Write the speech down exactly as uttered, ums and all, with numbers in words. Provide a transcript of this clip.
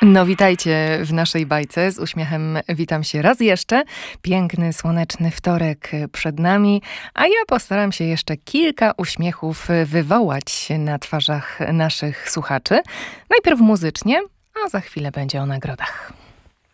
No witajcie w naszej bajce. Z uśmiechem witam się raz jeszcze. Piękny, słoneczny wtorek przed nami, a ja postaram się jeszcze kilka uśmiechów wywołać na twarzach naszych słuchaczy. Najpierw muzycznie, a za chwilę będzie o nagrodach.